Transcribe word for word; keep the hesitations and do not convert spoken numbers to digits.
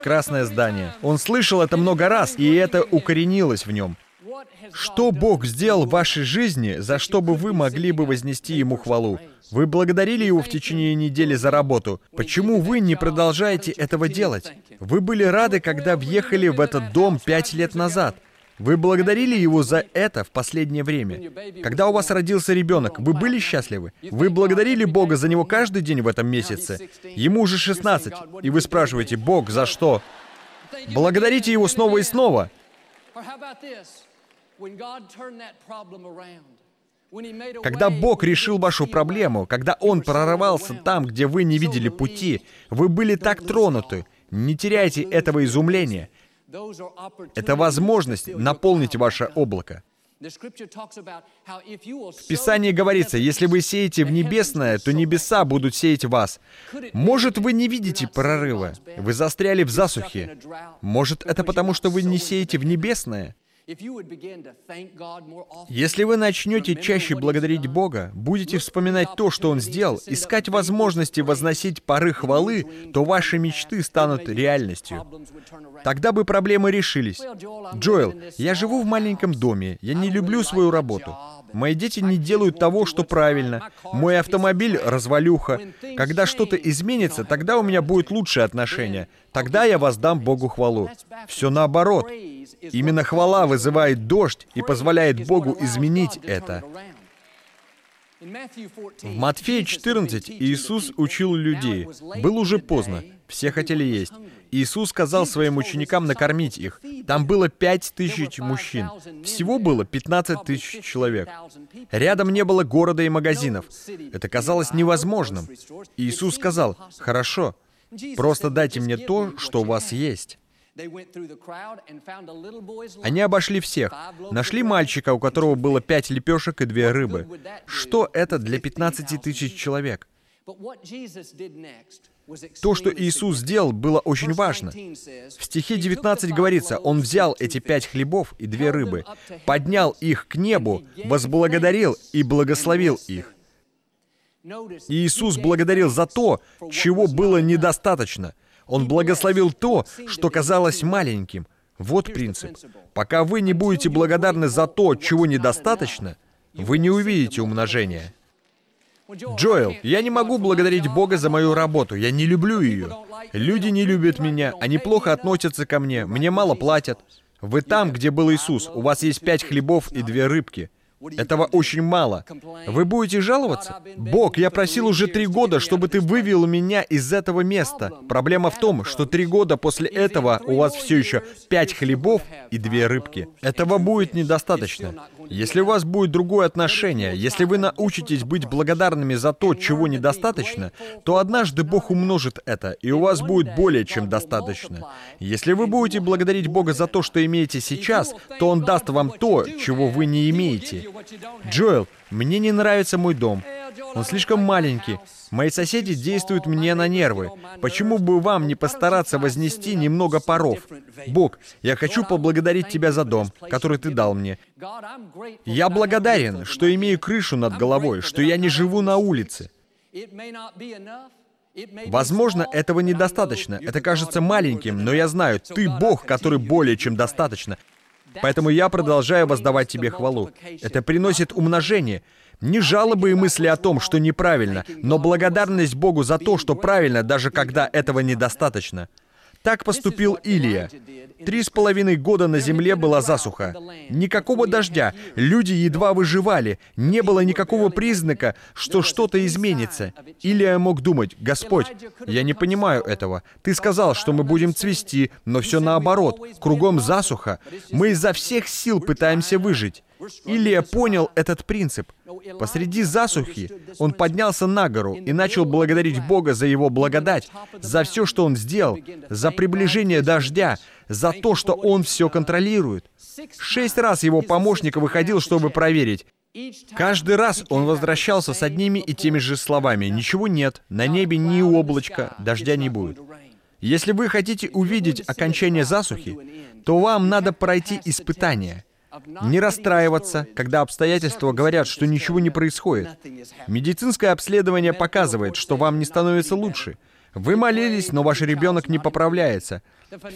Красное здание. Он слышал это много раз, и это укоренилось в нем. Что Бог сделал в вашей жизни, за что бы вы могли бы вознести Ему хвалу? Вы благодарили Его в течение недели за работу. Почему вы не продолжаете этого делать? Вы были рады, когда въехали в этот дом пять лет назад. Вы благодарили Его за это в последнее время. Когда у вас родился ребенок, вы были счастливы? Вы благодарили Бога за него каждый день в этом месяце? Ему уже шестнадцать, и вы спрашиваете: «Бог, за что?» Благодарите Его снова и снова. Когда Бог решил вашу проблему, когда Он прорывался там, где вы не видели пути, вы были так тронуты. Не теряйте этого изумления. Это возможность наполнить ваше облако. В Писании говорится: если вы сеете в небесное, то небеса будут сеять вас. Может, вы не видите прорыва, вы застряли в засухе. Может, это потому, что вы не сеете в небесное? Если вы начнете чаще благодарить Бога, будете вспоминать то, что Он сделал, искать возможности возносить пары хвалы, то ваши мечты станут реальностью. Тогда бы проблемы решились. Джоэл, я живу в маленьком доме, я не люблю свою работу. Мои дети не делают того, что правильно. Мой автомобиль — развалюха. Когда что-то изменится, тогда у меня будет лучшее отношение. Тогда я воздам Богу хвалу. Все наоборот. Именно хвала вызывает дождь и позволяет Богу изменить это. В Матфея четырнадцать Иисус учил людей. Было уже поздно. Все хотели есть. Иисус сказал своим ученикам накормить их. Там было пять тысяч мужчин. Всего было пятнадцать тысяч человек. Рядом не было города и магазинов. Это казалось невозможным. Иисус сказал: «Хорошо, просто дайте мне то, что у вас есть». Они обошли всех. Нашли мальчика, у которого было пять лепешек и две рыбы. Что это для пятнадцати тысяч человек? То, что Иисус сделал, было очень важно. В стихе девятнадцать говорится: «Он взял эти пять хлебов и две рыбы, поднял их к небу, возблагодарил и благословил их». И Иисус благодарил за то, чего было недостаточно. Он благословил то, что казалось маленьким. Вот принцип. Пока вы не будете благодарны за то, чего недостаточно, вы не увидите умножения. Джоэл, я не могу благодарить Бога за мою работу. Я не люблю ее. Люди не любят меня. Они плохо относятся ко мне. Мне мало платят. Вы там, где был Иисус. У вас есть пять хлебов и две рыбки. Этого очень мало. Вы будете жаловаться? Бог, я просил уже три года, чтобы ты вывел меня из этого места. Проблема в том, что три года после этого у вас все еще пять хлебов и две рыбки. Этого будет недостаточно. Если у вас будет другое отношение, если вы научитесь быть благодарными за то, чего недостаточно, то однажды Бог умножит это, и у вас будет более чем достаточно. Если вы будете благодарить Бога за то, что имеете сейчас, то Он даст вам то, чего вы не имеете. Джоэл, мне не нравится мой дом. Он слишком маленький. Мои соседи действуют мне на нервы. Почему бы вам не постараться вознести немного паров? Бог, я хочу поблагодарить Тебя за дом, который Ты дал мне. Я благодарен, что имею крышу над головой, что я не живу на улице. Возможно, этого недостаточно. Это кажется маленьким, но я знаю, Ты Бог, который более чем достаточно. Поэтому я продолжаю воздавать Тебе хвалу. Это приносит умножение. Не жалобы и мысли о том, что неправильно, но благодарность Богу за то, что правильно, даже когда этого недостаточно. Так поступил Илия. Три с половиной года на земле была засуха. Никакого дождя. Люди едва выживали. Не было никакого признака, что что-то изменится. Илия мог думать: «Господь, я не понимаю этого. Ты сказал, что мы будем цвести, но все наоборот. Кругом засуха. Мы изо всех сил пытаемся выжить». Илия понял этот принцип. Посреди засухи он поднялся на гору и начал благодарить Бога за Его благодать, за все, что Он сделал, за приближение дождя, за то, что Он все контролирует. Шесть раз его помощник выходил, чтобы проверить. Каждый раз он возвращался с одними и теми же словами: «Ничего нет, на небе ни облачка, дождя не будет». Если вы хотите увидеть окончание засухи, то вам надо пройти испытание. Не расстраиваться, когда обстоятельства говорят, что ничего не происходит. Медицинское обследование показывает, что вам не становится лучше. Вы молились, но ваш ребенок не поправляется.